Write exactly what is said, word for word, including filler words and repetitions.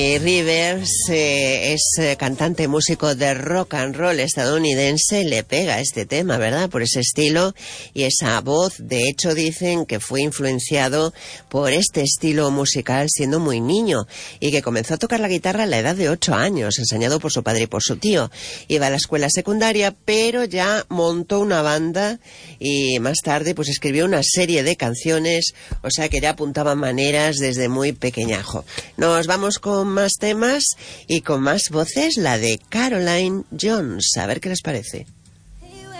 Rivers eh, es eh, cantante, músico de rock and roll estadounidense, le pega este tema, ¿verdad? Por ese estilo y esa voz. De hecho, dicen que fue influenciado por este estilo musical siendo muy niño y que comenzó a tocar la guitarra a la edad de ocho años, enseñado por su padre y por su tío. Iba a la escuela secundaria, pero ya montó una banda y más tarde pues escribió una serie de canciones, o sea que ya apuntaba maneras desde muy pequeñajo. Nos vamos con más temas y con más voces, la de Caroline Jones. A ver qué les parece.